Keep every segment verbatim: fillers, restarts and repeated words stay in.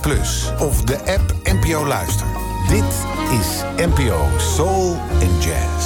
Plus of de app N P O Luister. Dit is N P O Soul and Jazz.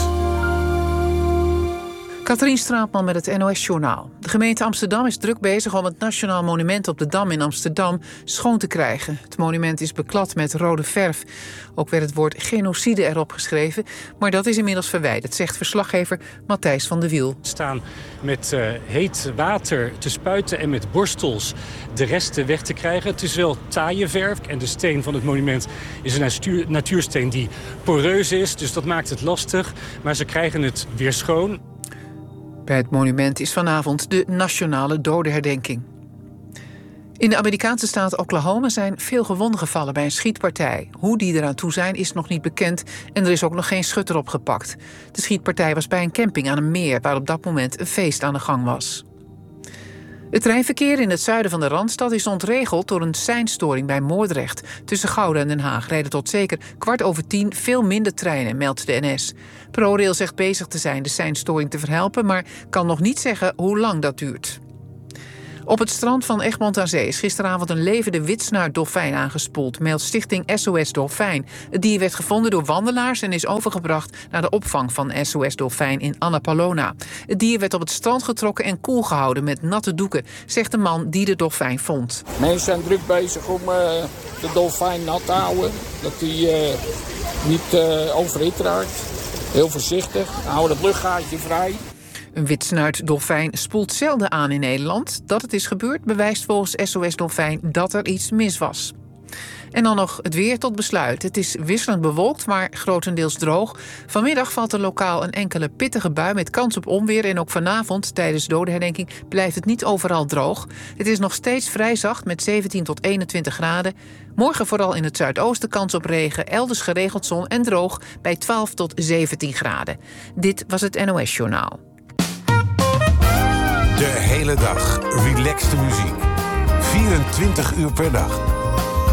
Katrien Straatman met het N O S-journaal. De gemeente Amsterdam is druk bezig om het Nationaal Monument op de Dam in Amsterdam schoon te krijgen. Het monument is beklad met rode verf. Ook werd het woord genocide erop geschreven, maar dat is inmiddels verwijderd, zegt verslaggever Matthijs van de Wiel. We staan met uh, heet water te spuiten en met borstels de resten weg te krijgen. Het is wel taaie verf en de steen van het monument is een natuur, natuursteen die poreus is, dus dat maakt het lastig. Maar ze krijgen het weer schoon. Bij het monument is vanavond de nationale dodenherdenking. In de Amerikaanse staat Oklahoma zijn veel gewonden gevallen bij een schietpartij. Hoe die eraan toe zijn is nog niet bekend en er is ook nog geen schutter opgepakt. De schietpartij was bij een camping aan een meer waar op dat moment een feest aan de gang was. Het treinverkeer in het zuiden van de Randstad is ontregeld door een seinstoring bij Moordrecht. Tussen Gouda en Den Haag rijden tot zeker kwart over tien veel minder treinen, meldt de N S. ProRail zegt bezig te zijn de seinstoring te verhelpen, maar kan nog niet zeggen hoe lang dat duurt. Op het strand van Egmond aan Zee is gisteravond een levende witsnuitdolfijn aangespoeld, meldt stichting S O S Dolfijn. Het dier werd gevonden door wandelaars en is overgebracht naar de opvang van S O S Dolfijn in Annapolona. Het dier werd op het strand getrokken en koel gehouden met natte doeken, zegt de man die de dolfijn vond. Mensen zijn druk bezig om uh, de dolfijn nat te houden, dat hij uh, niet uh, overhit raakt. Heel voorzichtig, houden het luchtgaatje vrij. Een witsnuitdolfijn spoelt zelden aan in Nederland. Dat het is gebeurd bewijst volgens S O S Dolfijn dat er iets mis was. En dan nog het weer tot besluit. Het is wisselend bewolkt, maar grotendeels droog. Vanmiddag valt er lokaal een enkele pittige bui met kans op onweer. En ook vanavond, tijdens dodenherdenking, blijft het niet overal droog. Het is nog steeds vrij zacht met zeventien tot eenentwintig graden. Morgen vooral in het zuidoosten kans op regen, elders geregeld zon en droog bij twaalf tot zeventien graden. Dit was het N O S-journaal. De hele dag relaxte muziek. vierentwintig uur per dag.